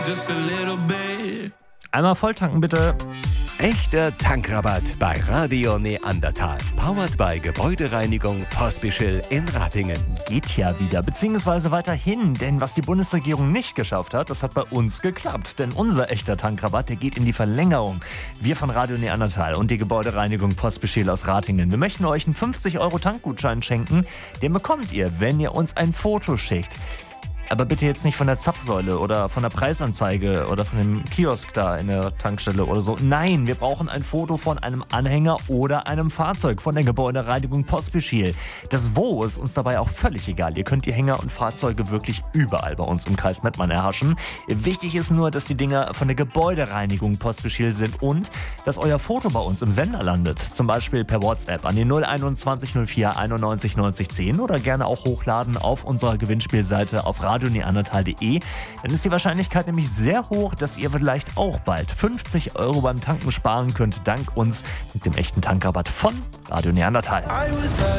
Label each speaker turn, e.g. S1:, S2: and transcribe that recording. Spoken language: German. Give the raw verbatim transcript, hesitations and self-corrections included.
S1: Just a little bit.
S2: Einmal volltanken bitte.
S3: Echter Tankrabatt bei Radio Neandertal. Powered by Gebäudereinigung Pospischl in Ratingen.
S2: Geht ja wieder, beziehungsweise weiterhin, denn was die Bundesregierung nicht geschafft hat, das hat bei uns geklappt. Denn unser echter Tankrabatt, der geht in die Verlängerung. Wir von Radio Neandertal und die Gebäudereinigung Pospischl aus Ratingen, wir möchten euch einen fünfzig Euro Tankgutschein schenken. Den bekommt ihr, wenn ihr uns ein Foto schickt. Aber bitte jetzt nicht von der Zapfsäule oder von der Preisanzeige oder von dem Kiosk da in der Tankstelle oder so. Nein, wir brauchen ein Foto von einem Anhänger oder einem Fahrzeug von der Gebäudereinigung Pospischl. Das Wo ist uns dabei auch völlig egal. Ihr könnt die Hänger und Fahrzeuge wirklich überall bei uns im Kreis Mettmann erhaschen. Wichtig ist nur, dass die Dinger von der Gebäudereinigung Pospischl sind und dass euer Foto bei uns im Sender landet. Zum Beispiel per WhatsApp an die null einundzwanzig null vier einundneunzig neunzig zehn oder gerne auch hochladen auf unserer Gewinnspielseite auf radio neandertal punkt de. Dann ist die Wahrscheinlichkeit nämlich sehr hoch, dass ihr vielleicht auch bald fünfzig Euro beim Tanken sparen könnt, dank uns mit dem echten Tankrabatt von Radio Neandertal.
S1: I was bad